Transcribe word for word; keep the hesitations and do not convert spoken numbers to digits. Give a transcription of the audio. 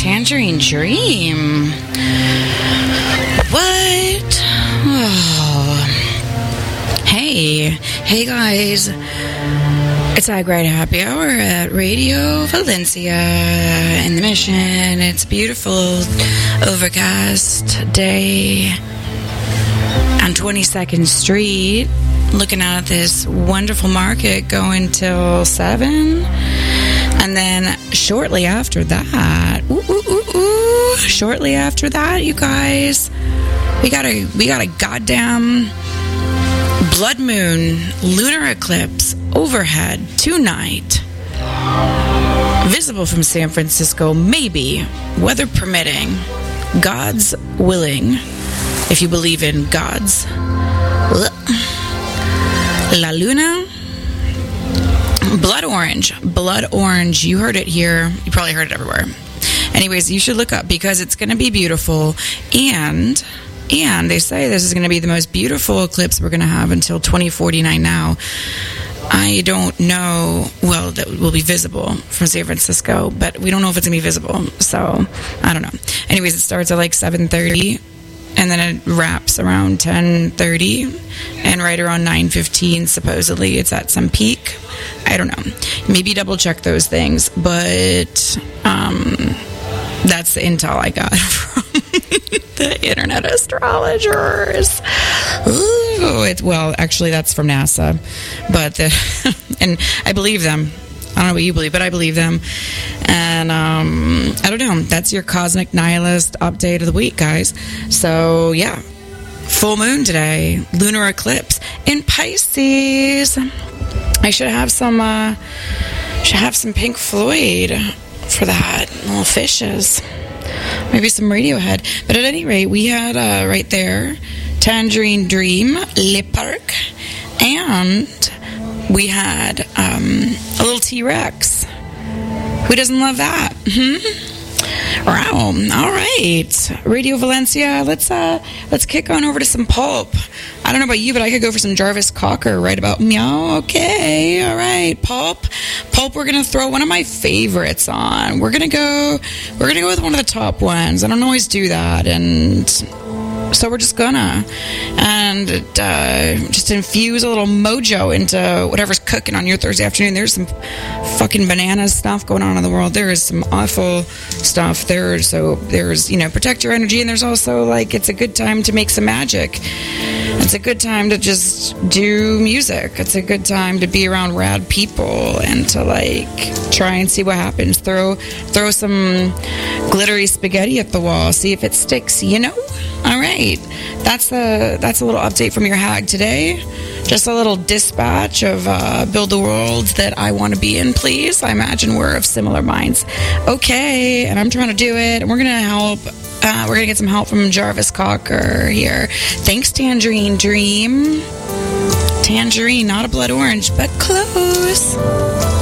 Tangerine Dream. What? Oh. Hey. Hey, guys. It's Ag Ride Happy Hour at Radio Valencia in the Mission. It's a beautiful, overcast day on twenty-second Street. Looking out at this wonderful market going till seven. And then shortly after that, ooh, ooh, ooh, ooh, shortly after that, you guys, we got a we got a goddamn blood moon lunar eclipse overhead tonight. Visible from San Francisco, maybe, weather permitting, God's willing, if you believe in gods. La Luna, blood orange, blood orange. You heard it here. You probably heard it everywhere. Anyways, you should look up because it's going to be beautiful. And, and they say this is going to be the most beautiful eclipse we're going to have until twenty forty-nine now. I don't know, well, that will be visible from San Francisco, but we don't know if it's going to be visible. So, I don't know. Anyways, it starts at like seven thirty. And then it wraps around ten thirty, and right around nine fifteen, supposedly, it's at some peak. I don't know. Maybe double check those things, but um, that's the intel I got from the internet astrologers. Ooh, it, well, actually, that's from NASA, but the, and I believe them. I don't know what you believe, but I believe them. And um, I don't know. That's your Cosmic Nihilist update of the week, guys. So, yeah. Full moon today. Lunar eclipse in Pisces. I should have some, uh, should have some Pink Floyd for that. Little fishes. Maybe some Radiohead. But at any rate, we had uh, right there Tangerine Dream, Le Parc, and we had um, a little T-Rex. Who doesn't love that? Hmm? Wow. All right. Radio Valencia, let's uh, let's kick on over to some pulp. I don't know about you, but I could go for some Jarvis Cocker right about meow. Okay. All right. Pulp. Pulp, we're going to throw one of my favorites on. We're going to go we're going to go with one of the top ones. I don't always do that, and so we're just gonna and uh, just infuse a little mojo into whatever's cooking on your Thursday afternoon. There's some fucking bananas stuff going on in the world. There is some awful stuff there. So there's, you know, protect your energy, and there's also like it's a good time to make some magic. It's a good time to just do music. It's a good time to be around rad people and to like try and see what happens. Throw throw some glittery spaghetti at the wall. See if it sticks, you know? All right. That's the that's a little update from your hag today. Just a little dispatch of uh, build the world that I want to be in, please. I imagine we're of similar minds. Okay, and I'm trying to do it, and we're going to help. Uh, we're going to get some help from Jarvis Cocker here. Thanks, Tangerine Dream. Tangerine, not a blood orange, but close.